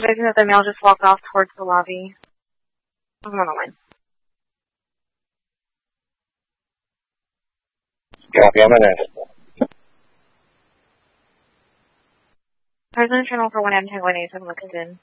Maybe that the male just walked off towards the lobby. I'm on the line. Copy, I'm in. President Channel for 1M1018, looking in.